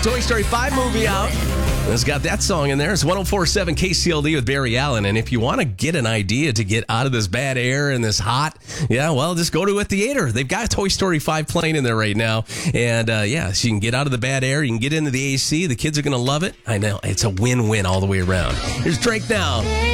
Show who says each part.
Speaker 1: Toy Story 5 movie out. It's got that song in there. It's 104.7 KCLD with Barry Allen. And if you want to get an idea to get out of this bad air and this hot, just go to a theater. They've got Toy Story 5 playing in there right now. And so you can get out of the bad air. You can get into the AC. The kids are going to love it. I know. It's a win-win all the way around. Here's Drake now.